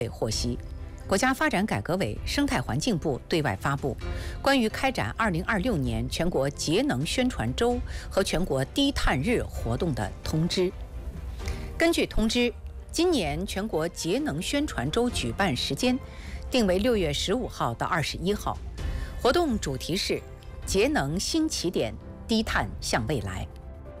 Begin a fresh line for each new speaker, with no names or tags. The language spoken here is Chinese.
获悉，国家发展改革委、生态环境部对外发布关于开展2026年全国节能宣传周和全国低碳日活动的通知。根据通知，今年全国节能宣传周举办时间定为6月15号到21号，活动主题是“节能新起点，低碳向未来”。